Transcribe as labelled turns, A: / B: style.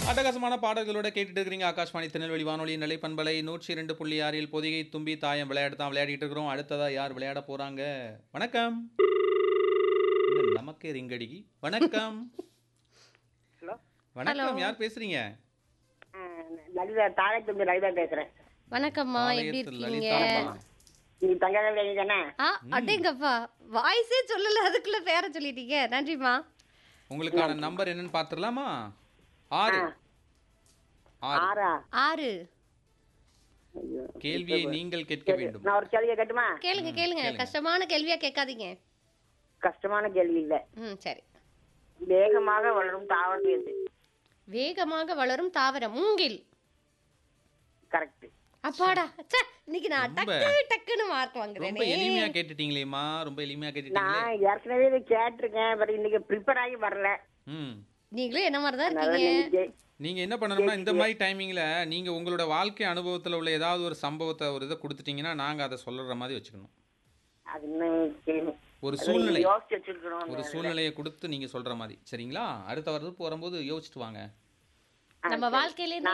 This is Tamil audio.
A: அட்டகாசமான பாடல்களோட கேட்டுட்டு இருக்கிறீங்க ஆகாஷ்வாணி திருநெல்வேலி வானொலி நிலைப்பண்பலை 102.6 பொதிகை தும்பி தாயம் விளையாட்டு தான் விளையாடிட்டு இருக்கிறோம். அடுத்ததா யார் விளையாட போறாங்க? வணக்கம். என்ன நமக்கே ரிங்கடிகி. வணக்கம்.
B: ஹலோ
A: வணக்கம். யார் பேசுறீங்க?
B: லலிதா தாழைத்தும்பி லலிதா பேசுறேன்.
C: வணக்கம்மா, எப்படி
A: பாளையத்து
C: இருக்கீங்க?
A: லலிதாம்மா.
B: நீ தங்கவே தானே?
C: அடேங்கப்பா, வாய்ஸே சொல்லல, அதுக்குள்ள பேரை சொல்லிட்டீங்க. நன்றிம்மா.
A: உங்களுக்கான நம்பர் என்னன்னு பார்த்துடலாமா? 6. 6.
B: ஆறா?
C: 6.
B: ஐயோ.
A: கேள்வியை நீங்கள் கேட்க
B: சரி,
A: வேண்டும்.
B: நான் ஒரு கேள்வியை கேட்டுமா?
C: கேளுங்க கேளுங்க, கஷ்டமான கேள்வியா கேட்காதீங்க.
B: கஷ்டமான கேள்வி இல்ல.
C: சரி.
B: வேகமாக வளரும் தாவரம் எது?
C: வேகமாக வளரும் தாவரம் மூங்கில்.
B: கரெக்ட்.
C: அப்பாடா, ச்சே, இன்னைக்கு நான்
A: ரொம்ப-
C: டக்குன்னு மார்க்
A: ரொம்ப
C: வாங்குறேனே.
A: எளிமையா கேட்டுட்டீங்களேம்மா. ரொம்ப எளிமையா கேட்டுட்டீங்களே.
B: நான் ஏற்கனவே இதை கேட்டிருக்கேன், பட் இன்னைக்கு ப்ரிப்பேர் ஆகி வரல.
A: ம்.
C: நீங்களும் என்ன மாதிரி தான்
B: அதனால
C: இருக்கீங்க.
B: இன்னைக்கு
A: நீங்க என்ன பண்ணணும்னா இந்த மாதிரி டைமிங்ல நீங்க உங்களோட வாழ்க்கை அனுபவத்துல உள்ள ஏதாவது ஒரு சம்பவத்தை ஒரு இதை கொடுத்துட்டீங்கன்னா நாங்க அதை சொல்ற மாதிரி வச்சுக்கணும்.
B: அது இன்னும்
A: ஒரு
B: அது
A: சூழ்நிலை
B: யோசிச்சு வச்சிருக்கணும்.
A: ஒரு சூழ்நிலையை கொடுத்து நீங்க சொல்ற மாதிரி. சரிங்களா? அடுத்த வருது வரும்போது யோசிச்சுட்டு வாங்க.
C: நம்ம வாழ்க்கையில